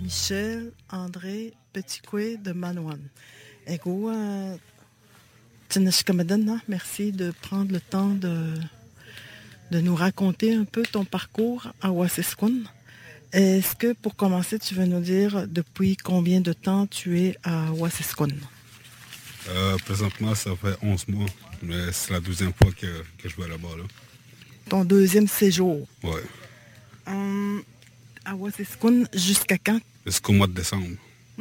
Michel André Petitcoué de Manoine. Ego, Tinashkamadana, merci de prendre le temps de nous raconter un peu ton parcours à Wassiskun. Est-ce que pour commencer, tu veux nous dire depuis combien de temps tu es à Wassiskun? Présentement, ça fait 11 mois, mais c'est la 12e fois que je vais là-bas. Là. Ton deuxième séjour. Ouais, À Wassiskun, jusqu'à quand? jusqu'au mois de décembre.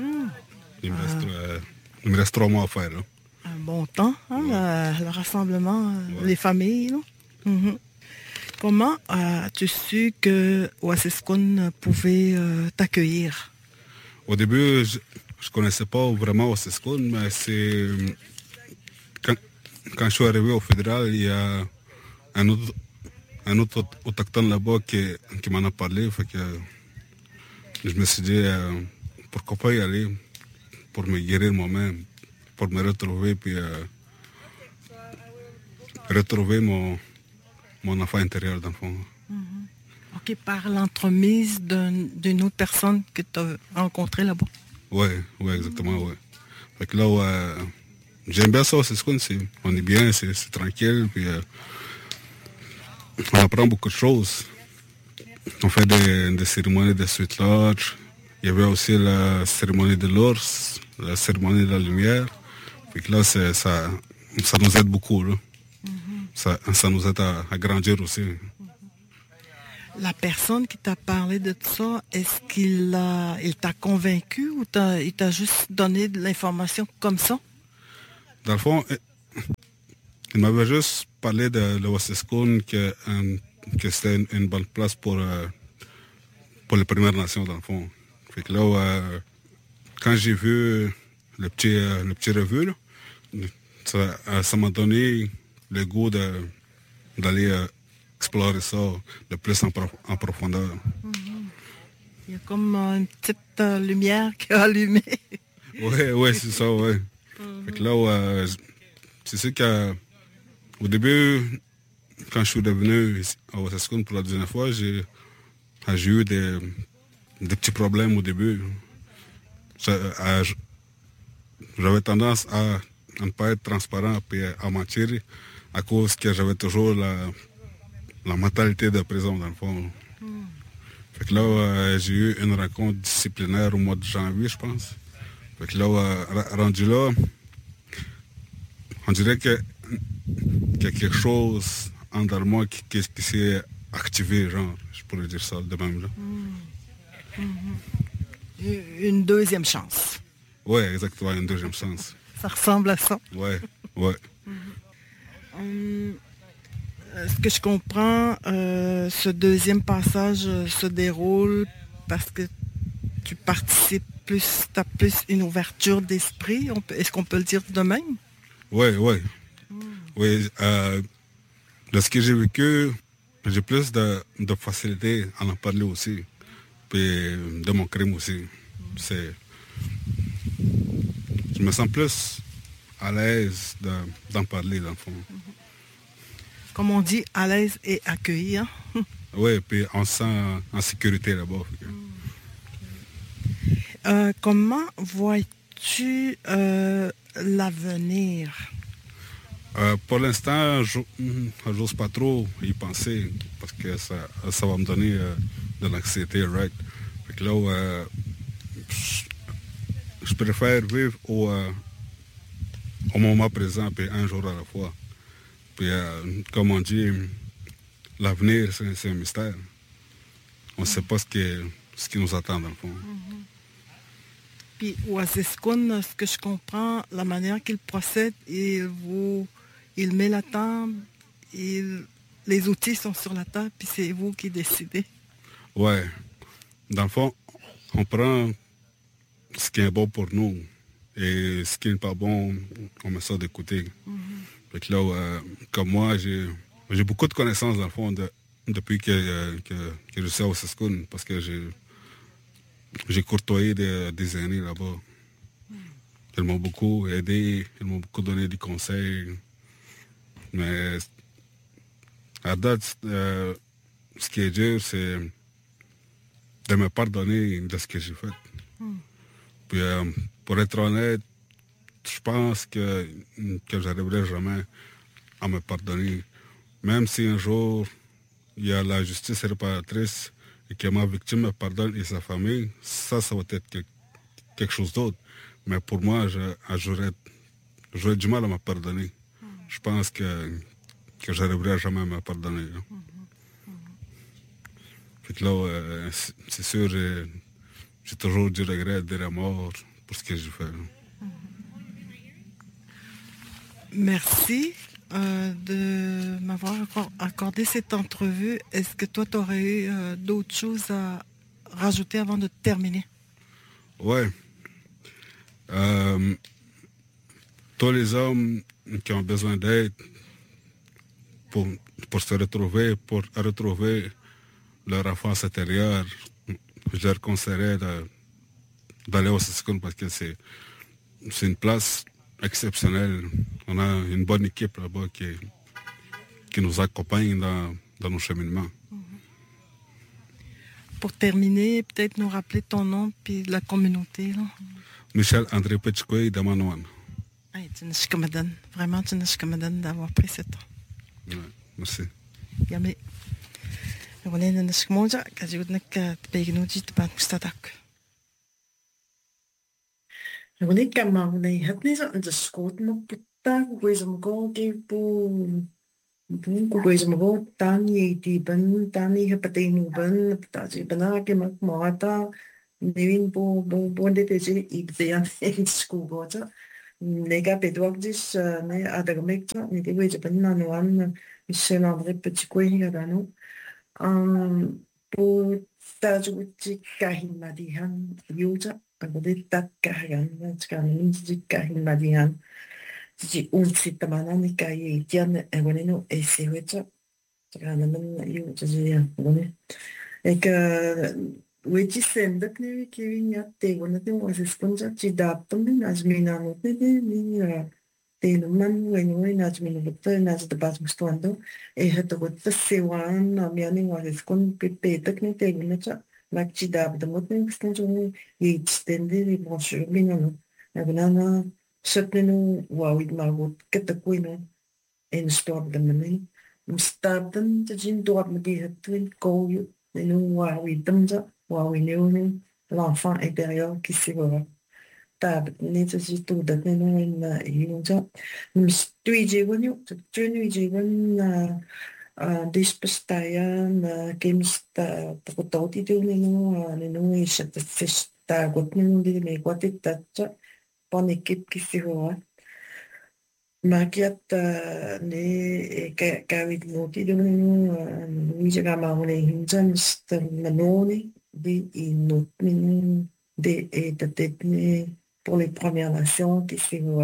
Il me reste 3 mois à faire. Là. Un bon temps, hein, Ouais. le rassemblement, Ouais. les familles. Là. Mhm. Comment as-tu su que Wassiskun pouvait t'accueillir? Au début, je ne connaissais pas vraiment Osescon, mais c'est quand, quand je suis arrivé au fédéral, il y a un autre autochtone là-bas qui m'en a parlé. Fait que je me suis dit, pourquoi pas y aller pour me guérir moi-même, pour me retrouver, puis retrouver mon enfant intérieur, dans le fond. OK, par l'entremise d'une autre personne que tu as rencontrée là-bas. Ouais, exactement, ouais. Fait que là, j'aime bien ça, c'est ce qu'on sait. On est bien, c'est tranquille, puis on apprend beaucoup de choses. On fait des cérémonies de Sweet Lodge. Il y avait aussi la cérémonie de l'ours, la cérémonie de la lumière. Fait que là, ça nous aide beaucoup, là. Ça nous aide à grandir aussi. La personne qui t'a parlé de ça, est-ce il t'a convaincu ou il t'a juste donné de l'information comme ça? Dans le fond, il m'avait juste parlé de l'Oasis-Kun, que c'était une bonne place pour les Premières Nations, dans le fond. Fait que là, quand j'ai vu le petit revue, là, ça m'a donné le goût d'aller explorer ça de plus en profondeur. Il y a comme une petite lumière qui a allumé. Ouais, c'est ça, ouais. Fait que là, c'est sûr qu'au début, quand je suis revenu à Wasaskun pour la deuxième fois, j'ai eu des petits problèmes au début. J'avais tendance à ne pas être transparent et à mentir à cause que j'avais toujours la mentalité de prison, dans le fond. Fait que là, j'ai eu une rencontre disciplinaire au mois de janvier, je pense. Fait que là, rendu là, on dirait qu'il y a quelque chose en dans moi qui s'est activé, genre, je pourrais dire ça de même là. Une deuxième chance. Ouais, exactement, une deuxième chance. Ça ressemble à ça. Ouais. Ce que je comprends, ce deuxième passage se déroule parce que tu participes plus, tu as plus une ouverture d'esprit. Est-ce qu'on peut le dire de même? Ouais. Oui, de ce que j'ai vécu, j'ai plus de facilité à en parler aussi. Puis de mon crime aussi. Je me sens plus à l'aise d'en parler, dans le fond. Comme on dit, à l'aise et accueilli. Hein? Oui, puis on se sent en sécurité là-bas. Comment vois-tu l'avenir? Pour l'instant, j'ose pas trop y penser parce que ça va me donner de l'anxiété, right? Fait que là, je préfère vivre au moment présent, puis un jour à la fois. Puis, comme on dit, l'avenir, c'est un mystère. On ne sait pas ce qui nous attend, dans le fond. Puis, Waziskun, ce que je comprends, la manière qu'il procède, il met la table, les outils sont sur la table, puis c'est vous qui décidez. Ouais. Dans le fond, on prend ce qui est bon pour nous. Et ce qui n'est pas bon, on met ça de côté. Fait que là, comme moi, j'ai beaucoup de connaissances, dans le fond, depuis que je suis à Wasaskun, parce que j'ai côtoyé des aînés là-bas. Ils m'ont beaucoup aidé, ils m'ont beaucoup donné des conseils. Mais à date, ce qui est dur, c'est de me pardonner de ce que j'ai fait. Puis, pour être honnête, je pense que j'arriverai jamais à me pardonner. Même si un jour, il y a la justice réparatrice et que ma victime me pardonne et sa famille, ça va être quelque chose d'autre. Mais pour moi, j'aurais du mal à me pardonner. Je pense que j'arriverai jamais à me pardonner. Là. Fait que là, c'est sûr, j'ai toujours du regret, des remords pour ce que j'ai fait. Là. Merci de m'avoir accordé cette entrevue. Est-ce que toi, tu aurais eu d'autres choses à rajouter avant de terminer? Ouais. Tous les hommes qui ont besoin d'aide pour se retrouver, pour retrouver leur enfance intérieure, je leur conseillerais d'aller au Siscon parce que c'est une place exceptionnelle. On a une bonne équipe là-bas qui nous accompagne dans nos cheminements. Pour terminer, peut-être nous rappeler ton nom puis de la communauté. Là. Michel André Petchkoy de Manouane. Vraiment, tu n'as d'avoir pris ce temps. Ouais, merci. Yamé. On est dans le monde, quand je vous dis que tu peux nous dire que tu peux Wanneer kan man nee het niet zo de schoot nog putta kuis om go ke po kuis om go tani ti ban tani he pate nu ban pata ji bana ke mak mata nevin po de te ji idean in school go ta nega pedwak dis ne adagmekta ne te kuis ban na no an Michel André Petit Koué ga no po ta ju ti kahin madihan yuta Agora takkahan tskan zikkahin madihan si unsittamana ni kai tian agora no esewetsa tskan nan yu tsia agora eka wechi sendak ne kevin ya te gona te was sponja ci daptum ni azmina no te ni te no man when we nazmina mutta naz de bas mustuando e hato mutta sewan amiani was skon pepetak ne te gona tsa Makchidab de motning stenjoni yitstende di bonjour binano agnana sotnenu wawid magot katakwino en stop de mani mstabden de jin dorp me di hatwin koyu nenu wawid damza wawineu l'enfant intérieur qui se voit tab net as tout dat nenu en yunza mstuije wonu tunuije won dispestajan kimsta prototi nenu isat festa gotnen di me gotit tatsa pon ekip ki se hoa makiat ne kawit noti nenu wijaga maune hinjan st manoni di inot nenu de etatne pour les Premières Nations qui se hoa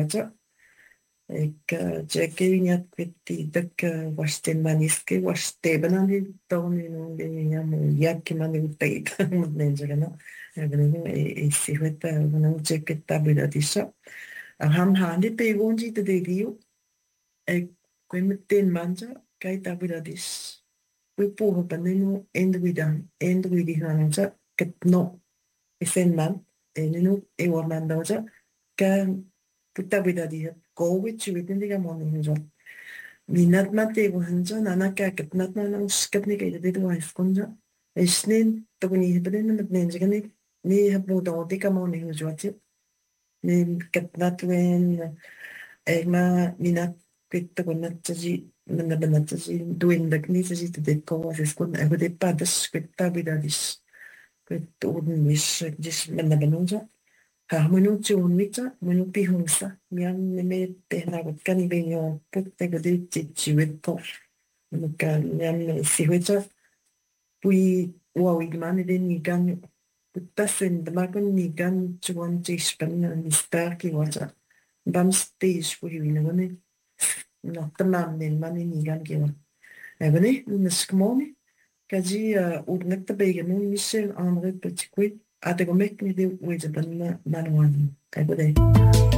Ik Jackie kweti dak waste maniske waste banani toni no de yaki mani utait nenjana agano e si weta no jacket tabula disa ham handi pe wonji de dio e kwemten manja kai tabula dis we po paneno endwidi hanja ketno esen man enenu e wamanda ka putabula dia Covid weten diga morning jo. Minat mate go hanjo nana ka kitnat na nang skapni kay dito wa iskonja. Isnin to ni beden mit nen jigani ni habu do diga morning jo ati. Ni kitnat wen ma minat kit ko nat ji mana banat ji duin dak ni ji te ko wa iskon e de pa des kitta bidadis. Kit odin mis jis mana banonja. Minuutsi on mitä, minuutti hunsa. Mian me tehdään kani venyo putte kodi chichiwetto. Mutta mian sihueta pui uawigman eden nigan mutta sen damagon nigan chuan chispan nistarki wata. Bam stage pui winagone. No tamam nen mani nigan kiwa. Egone nuskmoni kaji udnekta begenu Michel André Petit Koué. At ik merk niet hoe ze dan manuan. Kijk wat